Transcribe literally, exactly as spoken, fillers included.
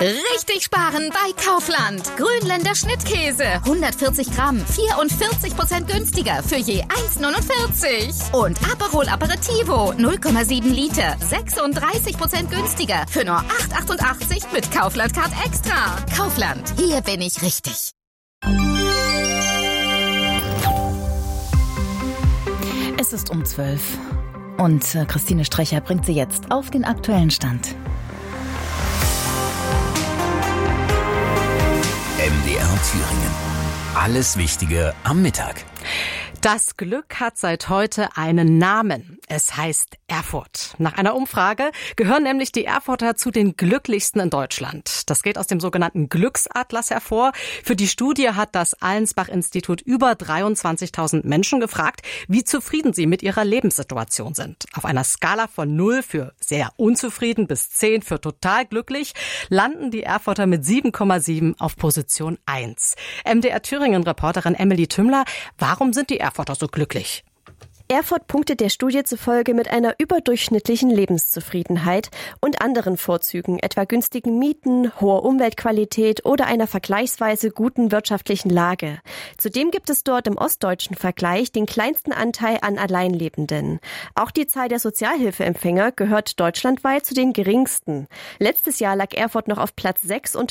Richtig sparen bei Kaufland. Grünländer Schnittkäse. hundertvierzig Gramm. vierundvierzig Prozent günstiger für je eins neunundvierzig. Und Aperol Aperitivo. null Komma sieben Liter. sechsunddreißig Prozent günstiger für nur acht achtundachtzig mit Kaufland Card Extra. Kaufland. Hier bin ich richtig. Es ist um zwölf. Und äh, Christine Strecher bringt sie jetzt auf den aktuellen Stand. M D R Thüringen. Alles Wichtige am Mittag. Das Glück hat seit heute einen Namen. Es heißt Erfurt. Nach einer Umfrage gehören nämlich die Erfurter zu den glücklichsten in Deutschland. Das geht aus dem sogenannten Glücksatlas hervor. Für die Studie hat das Allensbach-Institut über dreiundzwanzigtausend Menschen gefragt, wie zufrieden sie mit ihrer Lebenssituation sind. Auf einer Skala von null für sehr unzufrieden bis zehn für total glücklich landen die Erfurter mit sieben Komma sieben auf Position eins. M D R Thüringen-Reporterin Emily Tümmler, warum sind die Erfurter so glücklich? Erfurt punktet der Studie zufolge mit einer überdurchschnittlichen Lebenszufriedenheit und anderen Vorzügen, etwa günstigen Mieten, hoher Umweltqualität oder einer vergleichsweise guten wirtschaftlichen Lage. Zudem gibt es dort im ostdeutschen Vergleich den kleinsten Anteil an Alleinlebenden. Auch die Zahl der Sozialhilfeempfänger gehört deutschlandweit zu den geringsten. Letztes Jahr lag Erfurt noch auf Platz sechs unter